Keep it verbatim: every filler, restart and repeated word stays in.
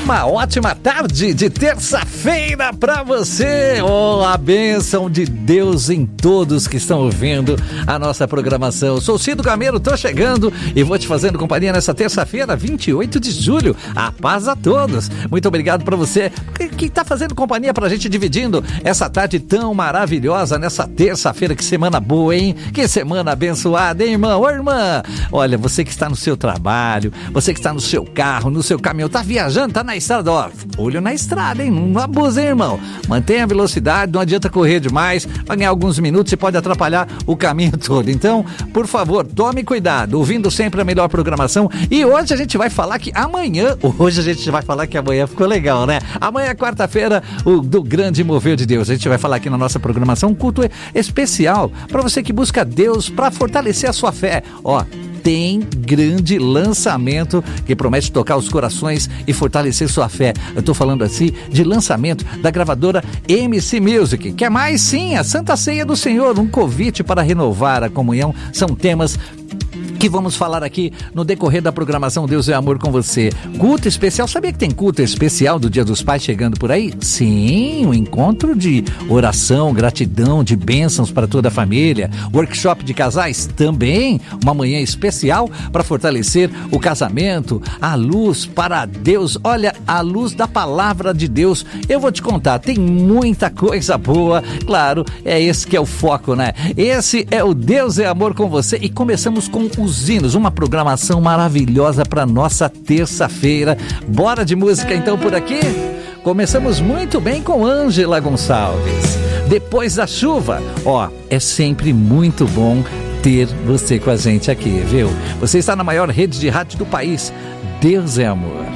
Uma ótima tarde de terça-feira para você. Oh, a bênção de Deus em todos que estão ouvindo a nossa programação. Sou Cido Gameiro, tô chegando e vou te fazendo companhia nessa terça-feira, vinte e oito de julho. A paz a todos. Muito obrigado para você que tá fazendo companhia pra gente, dividindo essa tarde tão maravilhosa nessa terça-feira. Que semana boa, hein? Que semana abençoada, hein, irmão? Ô, irmã, olha, você que está no seu trabalho, você que está no seu carro, no seu caminhão, tá viajando, tá na estrada, ó, olho na estrada, hein? Não abusa, hein, irmão? Mantenha a velocidade, não adianta correr demais, vai ganhar alguns minutos e pode atrapalhar o caminho todo. Então, por favor, tome cuidado, ouvindo sempre a melhor programação. E hoje a gente vai falar que amanhã, hoje a gente vai falar que amanhã ficou legal, né? Amanhã é quarta-feira, o do grande mover de Deus. A gente vai falar aqui na nossa programação um culto especial para você que busca Deus para fortalecer a sua fé. Ó, tem grande lançamento que promete tocar os corações e fortalecer sua fé. Eu tô falando assim de lançamento da gravadora M C Music. Quer mais? Sim, a Santa Ceia do Senhor, um convite para renovar a comunhão. São temas que vamos falar aqui no decorrer da programação Deus é Amor com você. Culto especial, sabia que tem culto especial do Dia dos Pais chegando por aí? Sim, um encontro de oração, gratidão, de bênçãos para toda a família. Workshop de casais também, uma manhã especial para fortalecer o casamento, a luz para Deus. Olha, a luz da palavra de Deus. Eu vou te contar, tem muita coisa boa. Claro, é esse que é o foco, né? Esse é o Deus é Amor com você e começamos com o Os hinos, uma programação maravilhosa para nossa terça-feira. Bora de música então por aqui? Começamos muito bem com Ângela Gonçalves. Depois da chuva, ó, é sempre muito bom ter você com a gente aqui, viu? Você está na maior rede de rádio do país. Deus é Amor.